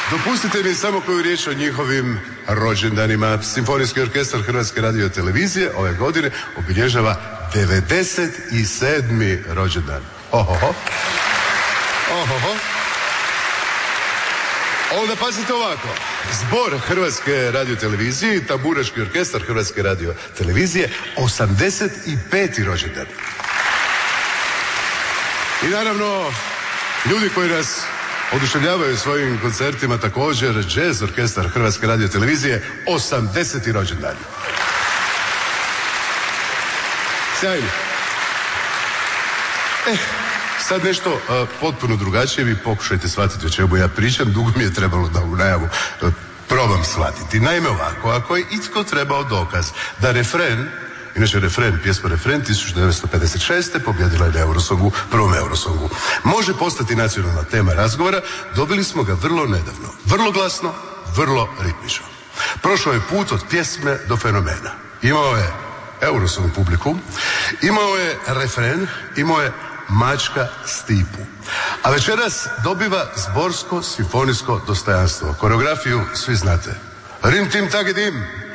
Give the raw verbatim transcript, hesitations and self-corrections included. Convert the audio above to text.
Dopustite mi samo koju riječ o njihovim rođendanima. Simfonijski orkestar Hrvatske radiotelevizije ove godine obilježava devedeset sedmi rođendan. Ohoho. Ohoho. Onda pazite ovako. Zbor Hrvatske radiotelevizije i tamburaški orkestar Hrvatske radiotelevizije osamdeset peti rođendan. I naravno, ljudi koji nas oduševljavaju svojim koncertima također, jazz orkestar Hrvatske radiotelevizije, osamdeseti rođendan. Sjajno. Eh, sad nešto uh, potpuno drugačije, vi pokušajte shvatiti o čemu ja pričam, dugo mi je trebalo da u najavu uh, probam shvatiti. Naime ovako, ako je itko trebao dokaz da refren, inače refren, pjesma refren tisuću devetsto pedeset šeste pobjedila je na Eurosongu, prvom Eurosongu, može postati nacionalna tema razgovora, dobili smo ga vrlo nedavno, vrlo glasno, vrlo ritmično. Prošao je put od pjesme do fenomena. Imao je Eurosong publiku, imao je refren, imao je Mačka Stipu. A večeras dobiva zborsko simfonijsko dostojanstvo. Koreografiju svi znate. Rim tim tagidim.